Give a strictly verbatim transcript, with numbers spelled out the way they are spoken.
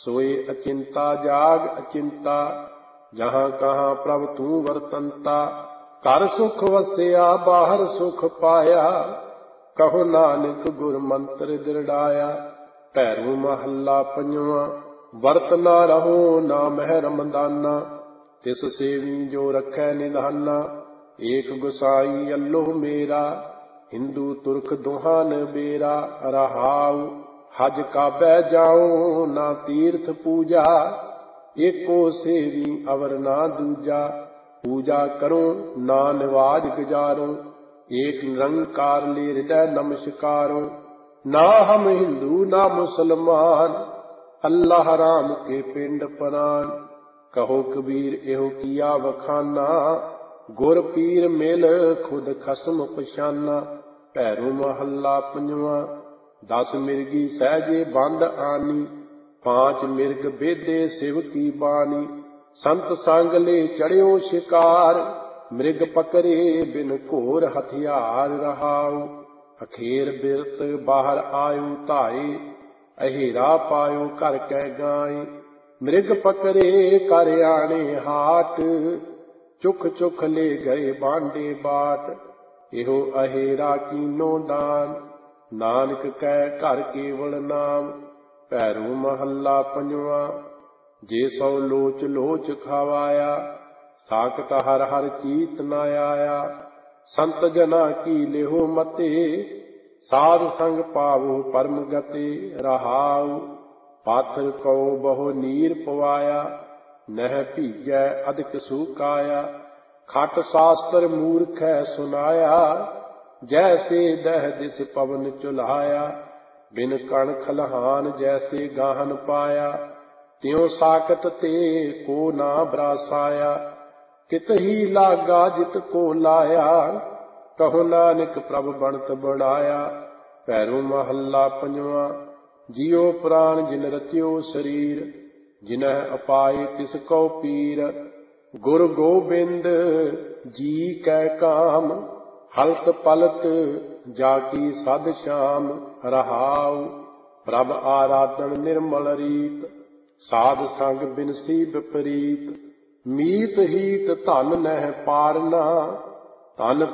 सोए अचिंता जाग अचिंता, जहाँ कहाँ प्रभ तू वरतंता। घर सुख वसिया बाहर सुख पाया, कहो नानक गुर मंत्र दृढ़ाया। भैरू महला पंजवा, वरत ना रहो ना मह रमदाना। तिस सेवी जो रखै निधाना, एक गुसाई अल्लोह मेरा। हिंदू तुर्क दुहान बेरा, रहाऊ हज काबे जाओ ना तीर्थ पूजा। एको सेवी अवर ना दूजा, पूजा करो ना निवाज गुजारो। एक निरंकार ले हृदय नमस्कारो। ना हम हिंदू ना मुसलमान, अल्लाह राम के पिंड प्राण। कहो कबीर एहो किया वखाना, गुर पीर मिल खुद खसम पछाना। भैरू महला पंजवा, दस मिर्गी सहजे बंद आनी। पांच मिर्ग बेदे शिव की बानी। संत संग ले चढ़ियो शिकार, मृग पकड़े बिन घोर हथियार। रहाऊ अखेर बिरत बाहर आयो धाए, अहेरा पायो कर कै गाय। मृग पकड़े कर आने हाट, चुख चुख ले गए बांडे बाट। एहो अहेरा कीनो दान, नानक कै घर केवल नाम। भैरू महला पंजवा, जे सौ लोच लोच खावाया, साकत हर हर चीत न आया। संत जना की लेहो मते, साधु संग पावो परम गते। रहाऊ पाथर को बहु नीर पवाया, नह भीजै अधिक सुकाया। खट शास्त्र मूर्ख है सुनाया, जैसे दह दिस पवन चुलाया। बिन कण खलहान जैसे गाहन पाया, त्यों साकत ते को ना बरासाया। कित ही लागा जित को लाया, कहो नानक प्रभ बनत बढ़ाया। भैरू महला पंजवा, जियो प्राण जिन रचियो शरीर, जिनह अपाए तिसको पीर। गुरु गोबिंद जी कै काम, हलत पलत जाकी सद श्याम। रहाऊ प्रभ आराधन निर्मल रीत, साध संग बिनसी विपरीत। मीत हीत धन नह पारना, तन